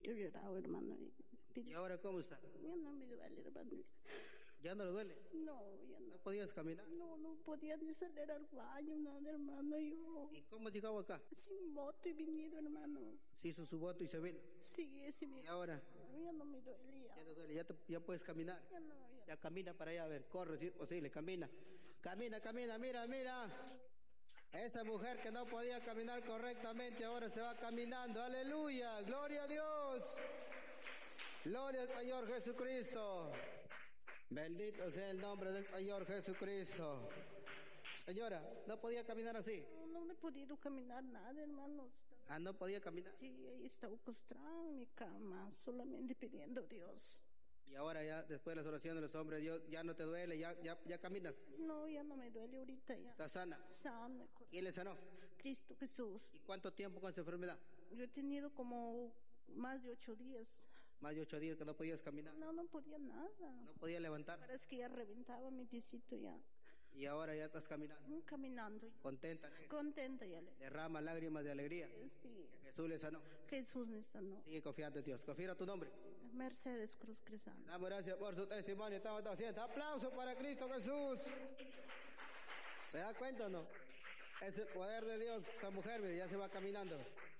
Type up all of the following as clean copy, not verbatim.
Yo lloraba, hermano. ¿Y ahora cómo está? Ya no me duele, hermano. ¿Ya no le duele? No, ya no. ¿No podías caminar? No podía ni salir al baño, nada, hermano. Yo ¿Y cómo llegaba acá? sin moto he venido, hermano. Se hizo su voto y se vino. Sí, ese ¿Y ahora? ya no me duele. Ya no duele, ya puedes caminar. Ya no, ya. Ya camina para allá, a ver, corre, si es posible, camina. Camina, mira. Esa mujer que no podía caminar correctamente ahora se va caminando. Aleluya, gloria a Dios. Gloria al Señor Jesucristo. Bendito sea el nombre del Señor Jesucristo. Señora, ¿no podía caminar así? No he podido caminar nada, hermano. Ah, ¿no podía caminar? Sí, ahí estaba postrado en mi cama, solamente pidiendo a Dios. Y ahora ya, después de las oraciones de los hombres, Dios, ya no te duele, ya caminas. No, ya no me duele ahorita ya. ¿Estás sana? Sana. ¿Quién le sanó? Cristo Jesús. ¿Y cuánto tiempo con esa enfermedad? Yo he tenido como más de 8 días. Más de 8 días que no podías caminar. No podía nada. No podía levantar. Parece que ya reventaba mi piecito ya. Y ahora ya estás caminando. Caminando. Contenta. Contenta ya. Derrama lágrimas de alegría. Sí. Jesús le sanó. Jesús me sanó. Sigue confiando en Dios. Confía tu nombre. Mercedes Cruz Crescent. Damos gracias por su testimonio. Estamos haciendo aplauso para Cristo Jesús. ¿Se da cuenta o no? Es el poder de Dios. Esa mujer, mire, ya se va caminando.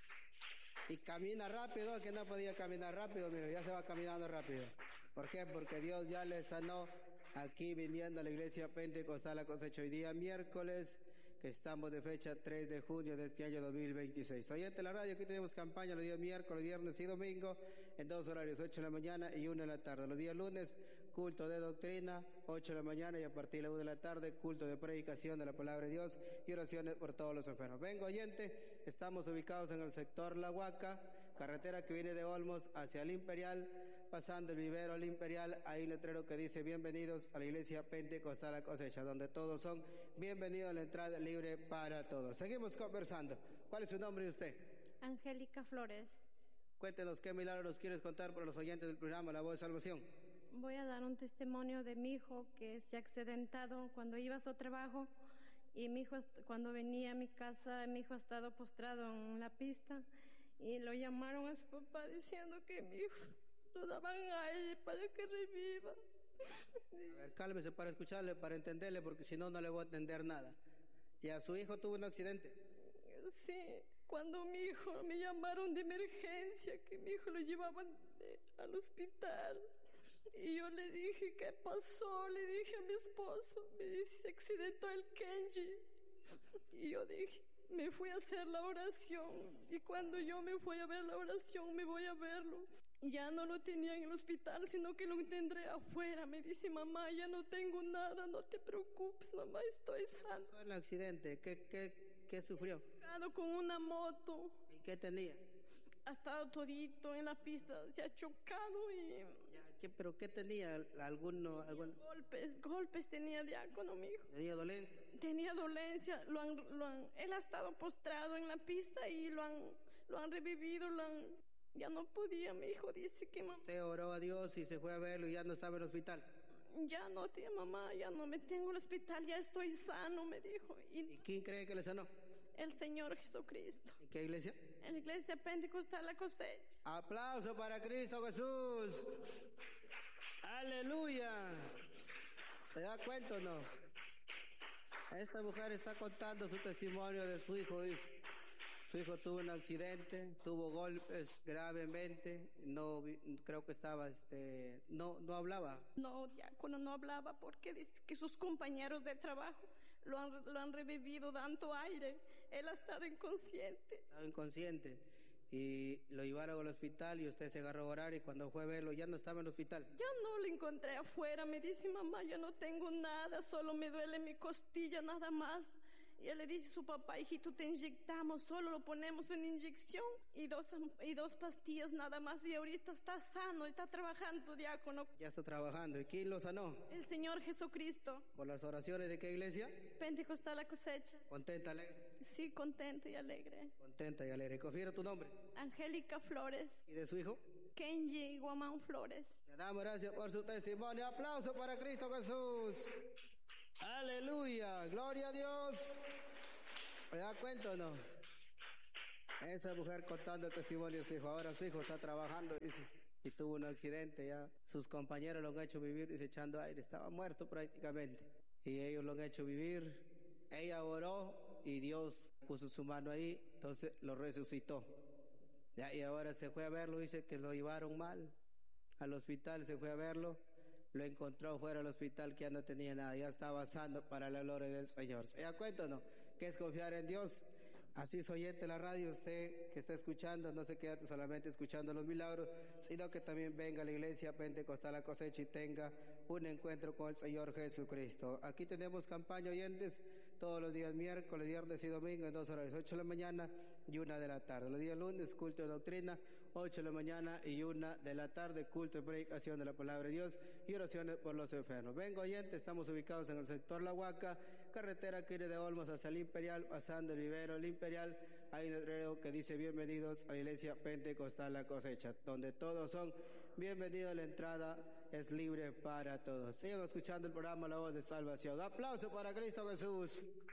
Y camina rápido, que no podía caminar rápido, mire, ya se va caminando rápido. ¿Por qué? Porque Dios ya le sanó aquí viniendo a la iglesia Pentecostal La Cosecha. Hoy día miércoles, que estamos de fecha 3 de junio de este año 2026. Oyente de la radio, aquí tenemos campaña los días miércoles, viernes y domingo, en 2 horarios, 8 de la mañana y 1 de la tarde. Los días lunes, culto de doctrina, 8 de la mañana y a partir de la 1 de la tarde, culto de predicación de la palabra de Dios y oraciones por todos los enfermos. Vengo, oyente, estamos ubicados en el sector La Huaca, carretera que viene de Olmos hacia el Imperial, pasando el vivero al Imperial, hay un letrero que dice bienvenidos a la iglesia Pentecostal La Cosecha, donde todos son bienvenidos a la entrada libre para todos. Seguimos conversando. ¿Cuál es su nombre de usted? Angélica Flores. Cuéntenos qué milagro nos quieres contar para los oyentes del programa La Voz de Salvación. Voy a dar un testimonio de mi hijo que se ha accidentado cuando iba a su trabajo y mi hijo, cuando venía a mi casa, mi hijo ha estado postrado en la pista y lo llamaron a su papá diciendo que mi hijo lo daban a él para que reviva. A ver, cálmese para escucharle, para entenderle, porque si no, no le voy a entender nada. ¿Y a su hijo tuvo un accidente? Sí, cuando mi hijo me llamaron de emergencia, que mi hijo lo llevaban al hospital. Y yo le dije, ¿qué pasó? Le dije a mi esposo, me dice, se accidentó el Kenji. Y yo dije, me fui a hacer la oración. Y cuando yo me fui a ver la oración, me voy a verlo. Ya no lo tenía en el hospital, sino que lo tendré afuera. Me dice, mamá, ya no tengo nada, no te preocupes, mamá, estoy sana. ¿Fue el accidente? ¿Qué sufrió? Con una moto. ¿Y qué tenía? Ha estado todito en la pista, se ha chocado y... ¿Pero qué tenía? ¿Algunos? Golpes tenía diácono, mi hijo. ¿Tenía dolencia? Tenía dolencia, él ha estado postrado en la pista y lo han revivido, ya no podía, mi hijo dice que mamá... Usted oró a Dios y se fue a verlo y ya no estaba en el hospital. Ya no, tía, mamá, ya no me tengo en el hospital, ya estoy sano, me dijo. ¿Y quién cree que le sanó? El Señor Jesucristo. ¿En qué iglesia? En la iglesia Pentecostal La Cosecha. Aplauso para Cristo Jesús. Aleluya. ¿Se da cuenta o no? Esta mujer está contando su testimonio de su hijo, dice. Su hijo tuvo un accidente, tuvo golpes gravemente, no creo que estaba, no hablaba. No, diácono, no hablaba porque dice que sus compañeros de trabajo lo han revivido dando aire. Él ha estado inconsciente. Estaba inconsciente. Y lo llevaron al hospital y usted se agarró a orar y cuando fue a verlo ya no estaba en el hospital. Ya no lo encontré afuera, me dice, mamá, ya no tengo nada, solo me duele mi costilla nada más. Y él le dice a su papá, hijito, te inyectamos, solo lo ponemos en inyección y dos pastillas nada más y ahorita está sano, está trabajando, diácono. Ya está trabajando. ¿Y quién lo sanó? El Señor Jesucristo. ¿Por las oraciones de qué iglesia? Pentecostal La Cosecha. ¿Contenta, alegre? Sí, contenta y alegre. Contenta y alegre. Confiere tu nombre. Angélica Flores. ¿Y de su hijo? Kenji Guamán Flores. Le damos gracias por su testimonio. Aplauso para Cristo Jesús. Aleluya. Gloria a Dios. ¿Se da cuenta o no? Esa mujer contando testimonios, su hijo, ahora su hijo está trabajando, dice, y tuvo un accidente ya. Sus compañeros lo han hecho vivir, dice, echando aire, estaba muerto prácticamente. Y ellos lo han hecho vivir. Ella oró y Dios puso su mano ahí, entonces lo resucitó. Ya, y ahora se fue a verlo, dice que lo llevaron mal al hospital, se fue a verlo, lo encontró fuera del hospital que ya no tenía nada, ya estaba sano para la gloria del Señor. ¿Se da cuenta o no? ¿Qué es confiar en Dios? Así es oyente la radio, usted que está escuchando, no se quede solamente escuchando los milagros, sino que también venga a la iglesia Pentecostal La Cosecha y tenga un encuentro con el Señor Jesucristo. Aquí tenemos campaña oyentes todos los días miércoles, viernes y domingo en 2 horas, 8 de la mañana y 1 de la tarde. Los días lunes, culto de doctrina, 8 de la mañana y 1 de la tarde, culto de predicación de la palabra de Dios y oraciones por los enfermos. Venga oyente, estamos ubicados en el sector La Huaca, carretera que viene de Olmos hacia el Imperial, pasando el vivero, el Imperial, hay un letrero que dice bienvenidos a la iglesia Pentecostal La Cosecha, donde todos son bienvenidos, la entrada es libre para todos. Sigan escuchando el programa La Voz de Salvación. Aplauso para Cristo Jesús.